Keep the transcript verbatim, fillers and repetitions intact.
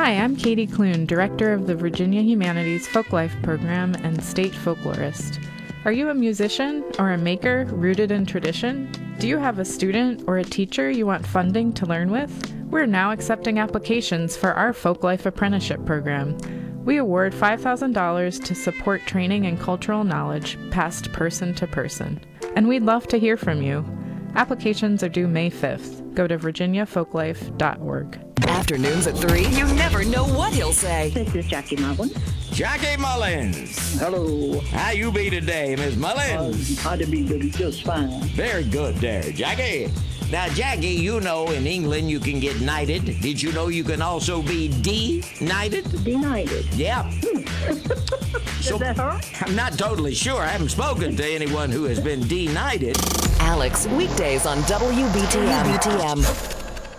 Hi, I'm Katie Clune, Director of the Virginia Humanities Folklife Program and State Folklorist. Are you a musician or a maker rooted in tradition? Do you have a student or a teacher you want funding to learn with? We're now accepting applications for our Folklife Apprenticeship Program. We award five thousand dollars to support training and cultural knowledge passed person to person. And we'd love to hear from you. Applications are due May fifth. Go to virginia folklife dot org. Afternoons at three, you never know what he'll say. This is Jackie Mullins. Jackie Mullins. Hello. How you be today, Miss Mullins? Uh, I'd be doing just fine. Very good there, Jackie. Now, Jackie, you know in England you can get knighted. Did you know you can also be de-knighted? Denighted. Yeah. Does that hurt? I'm not totally sure. I haven't spoken to anyone who has been de-knighted. Alex, weekdays on W B T M. W B T M.